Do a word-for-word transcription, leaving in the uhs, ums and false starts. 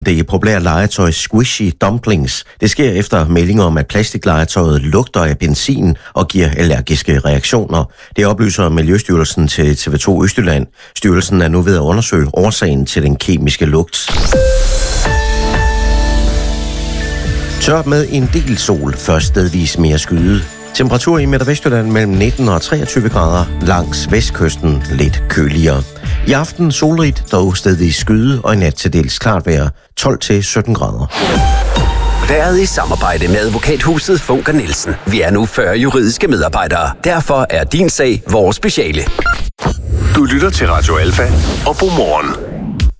Det populære legetøj Squishy Dumplings. Det sker efter meldinger om, at plastiklegetøjet lugter af benzin og giver allergiske reaktioner. Det oplyser Miljøstyrelsen til T V to Østjylland. Styrelsen er nu ved at undersøge årsagen til den kemiske lugt. Tørt med en del sol, først stedvis mere skyde. Temperatur i Midt- og Vestjylland mellem nitten og treogtyve grader, langs vestkysten lidt køligere. I aften solrigt, dog stedvis skyde og i nat til dels klart vejr, tolv til sytten grader. Været i samarbejde med advokathuset Funker Nielsen. Vi er nu fyrre juridiske medarbejdere. Derfor er din sag vores speciale. Du lytter til Radio Alfa og Godmorgen.